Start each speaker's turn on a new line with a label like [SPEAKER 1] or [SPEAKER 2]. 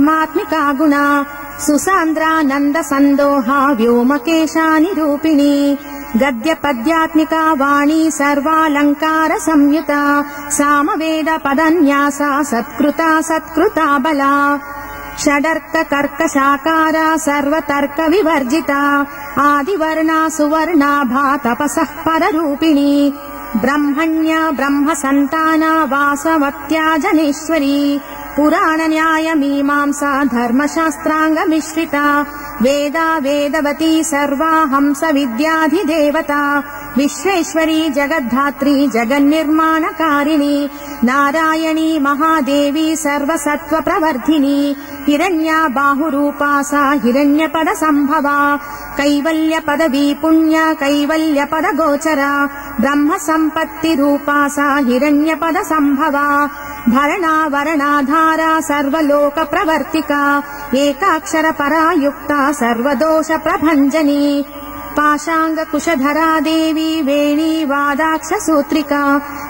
[SPEAKER 1] मात्मिका गुणा सुसान्द्रानन्द सन्दोहा व्योमकेशा निरूपिणी गद्य पद्यात्मिका वाणी सर्वालङ्कार संयुता सामवेद पदन्यासा सत्कृता बला षडर्क कर्कशाकारा सर्वतर्क विवर्जिता आदिवर्णा सुवर्णाभा तपसः पररूपिणी ब्रह्मण्या ब्रह्मसन्ताना वासवत्या जनेश्वरी पुराण न्याय मीमांसा धर्मशास्त्राङ्गमिश्रिता वेदा वेदवती सर्वा हंस विद्याधिदेवता विश्वेश्वरी जगद्धात्री जगन्निर्माणकारिणी नारायणी महादेवी सर्वसत्त्वप्रवर्धिनी हिरण्या बाहुरूपा सा हिरण्यपदसम्भवा कैवल्यपदवी पुण्या कैवल्यपदगोचरा ब्रह्मसम्पत्तिरूपा सा हिरण्यपदसम्भवा भरणा वर्णाधारा सर्वलोकप्रवर्तिका एकाक्षरपरा युक्ता सर्वदोषप्रभञ्जनी पाशाङ्गकुशधरा देवी वेणी वादाक्षसूत्रिका